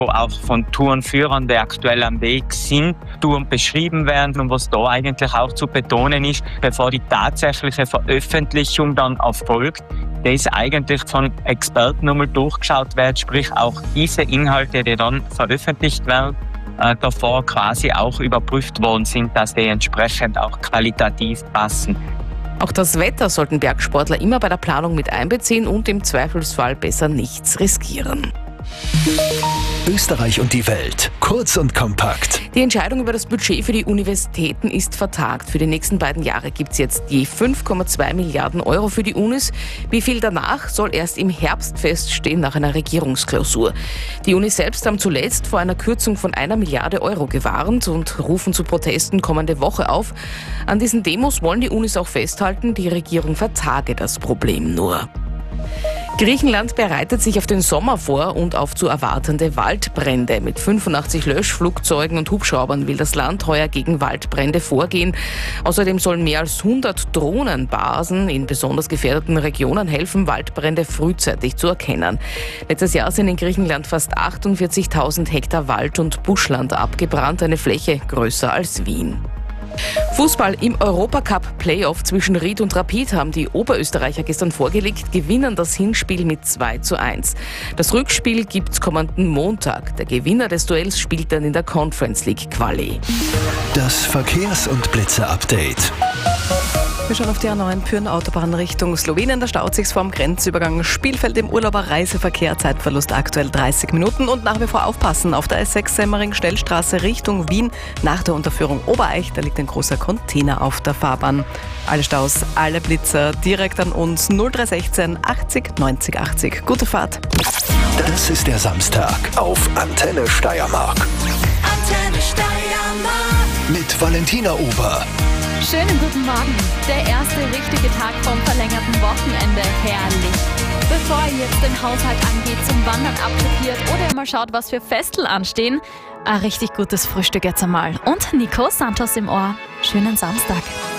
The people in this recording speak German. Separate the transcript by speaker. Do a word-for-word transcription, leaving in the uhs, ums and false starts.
Speaker 1: wo auch von Tourenführern, die aktuell am Weg sind, Touren beschrieben werden und was da eigentlich auch zu betonen ist, bevor die tatsächliche Veröffentlichung dann erfolgt, dass eigentlich von Experten nochmal durchgeschaut wird, sprich auch diese Inhalte, die dann veröffentlicht werden, äh, davor quasi auch überprüft worden sind, dass die entsprechend auch qualitativ passen.
Speaker 2: Auch das Wetter sollten Bergsportler immer bei der Planung mit einbeziehen und im Zweifelsfall besser nichts riskieren.
Speaker 3: Österreich und die Welt. Kurz und kompakt.
Speaker 2: Die Entscheidung über das Budget für die Universitäten ist vertagt. Für die nächsten beiden Jahre gibt es jetzt je fünf Komma zwei Milliarden Euro für die Unis. Wie viel danach, soll erst im Herbst feststehen nach einer Regierungsklausur. Die Unis selbst haben zuletzt vor einer Kürzung von einer Milliarde Euro gewarnt und rufen zu Protesten kommende Woche auf. An diesen Demos wollen die Unis auch festhalten, die Regierung vertage das Problem nur. Griechenland bereitet sich auf den Sommer vor und auf zu erwartende Waldbrände. Mit fünfundachtzig Löschflugzeugen und Hubschraubern will das Land heuer gegen Waldbrände vorgehen. Außerdem sollen mehr als hundert Drohnenbasen in besonders gefährdeten Regionen helfen, Waldbrände frühzeitig zu erkennen. Letztes Jahr sind in Griechenland fast achtundvierzigtausend Hektar Wald- und Buschland abgebrannt, eine Fläche größer als Wien. Fußball im Europacup-Playoff zwischen Ried und Rapid haben die Oberösterreicher gestern vorgelegt, gewinnen das Hinspiel mit zwei zu eins. Das Rückspiel gibt's kommenden Montag. Der Gewinner des Duells spielt dann in der Conference League Quali.
Speaker 3: Das Verkehrs- und Blitzer-Update.
Speaker 4: Wir schauen auf die A neun Pyhrn-Autobahn Richtung Slowenien. Da staut sich's vorm Grenzübergang Spielfeld im Urlauber Reiseverkehr. Zeitverlust aktuell dreißig Minuten. Und nach wie vor aufpassen auf der S sechs Semmering-Schnellstraße Richtung Wien. Nach der Unterführung Obereich, da liegt ein großer Container auf der Fahrbahn. Alle Staus, alle Blitzer direkt an uns. null drei eins sechs achtzig neunzig achtzig. Gute Fahrt.
Speaker 3: Das ist der Samstag auf Antenne Steiermark.
Speaker 5: Antenne Steiermark.
Speaker 3: Mit Valentina Ober.
Speaker 6: Schönen guten Morgen. Der erste richtige Tag vom verlängerten Wochenende. Herrlich. Bevor ihr jetzt den Haushalt angeht, zum Wandern abkopiert oder mal schaut, was für Festel anstehen, ein richtig gutes Frühstück jetzt einmal. Und Nico Santos im Ohr. Schönen Samstag.